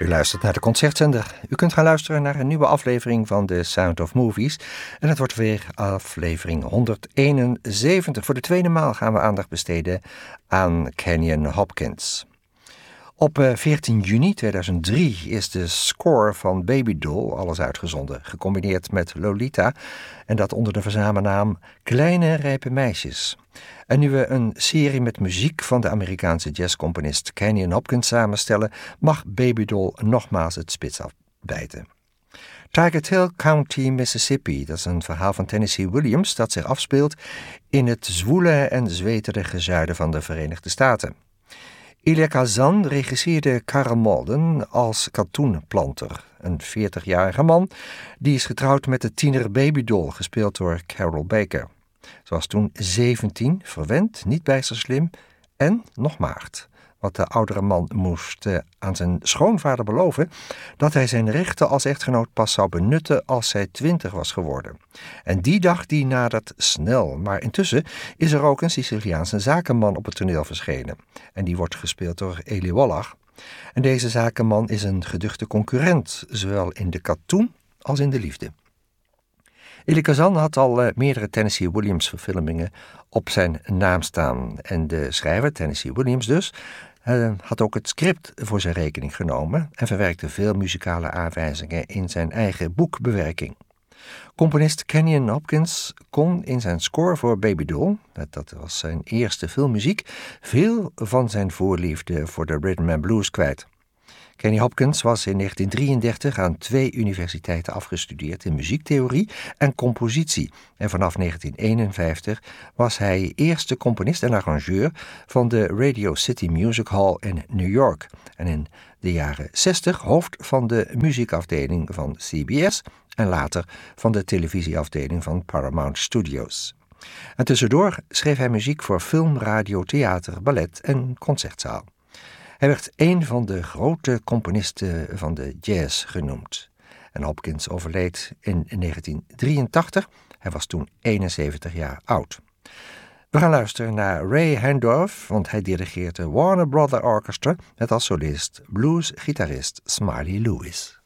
U luistert naar de Concertzender. U kunt gaan luisteren naar een nieuwe aflevering van The Sound of Movies. En het wordt weer aflevering 171. Voor de tweede maal gaan we aandacht besteden aan Kenyon Hopkins. Op 14 juni 2003 is de score van Baby Doll alles uitgezonden, gecombineerd met Lolita, en dat onder de verzamelnaam Kleine Rijpe Meisjes. En nu we een serie met muziek van de Amerikaanse jazzcomponist Kenyon Hopkins samenstellen, mag Baby Doll nogmaals het spits afbijten. Target Hill County, Mississippi, dat is een verhaal van Tennessee Williams dat zich afspeelt in het zwoele en zweterige zuiden van de Verenigde Staten. Elia Kazan regisseerde Carl Malden als katoenplanter, een 40-jarige man die is getrouwd met de tiener Baby Doll, gespeeld door Carol Baker. Ze was toen 17, verwend, niet bijster slim en nog maagd. Want de oudere man moest aan zijn schoonvader beloven dat hij zijn rechten als echtgenoot pas zou benutten als zij 20 was geworden. En die dag die nadert snel, maar intussen is er ook een Siciliaanse zakenman op het toneel verschenen. En die wordt gespeeld door Eli Wallach. En deze zakenman is een geduchte concurrent, zowel in de katoen als in de liefde. Elia Kazan had al meerdere Tennessee Williams verfilmingen op zijn naam staan. En de schrijver, Tennessee Williams dus, had ook het script voor zijn rekening genomen en verwerkte veel muzikale aanwijzingen in zijn eigen boekbewerking. Componist Kenyon Hopkins kon in zijn score voor Baby Doll, dat was zijn eerste filmmuziek, veel van zijn voorliefde voor de rhythm and blues kwijt. Kenny Hopkins was in 1933 aan 2 universiteiten afgestudeerd in muziektheorie en compositie. En vanaf 1951 was hij eerste componist en arrangeur van de Radio City Music Hall in New York. En in de jaren 60 hoofd van de muziekafdeling van CBS en later van de televisieafdeling van Paramount Studios. En tussendoor schreef hij muziek voor film, radio, theater, ballet en concertzaal. Hij werd een van de grote componisten van de jazz genoemd. En Hopkins overleed in 1983. Hij was toen 71 jaar oud. We gaan luisteren naar Ray Handorf, want hij dirigeert de Warner Brother Orchestra met als solist blues-gitarist Smiley Lewis.